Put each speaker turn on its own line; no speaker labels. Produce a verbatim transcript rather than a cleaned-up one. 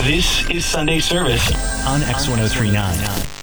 This is Sunday Service on X ten thirty-nine.